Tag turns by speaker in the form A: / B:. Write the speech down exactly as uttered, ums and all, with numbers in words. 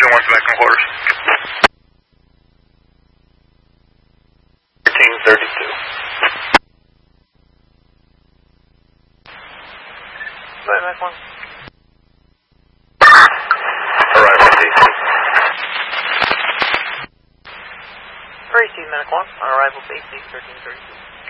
A: Division one to maximum quarters. thirteen thirty-two.
B: Go ahead, Mac one.
A: Arrival D C.
B: Receive, Mac one. On arrival, B C thirteen thirty-two.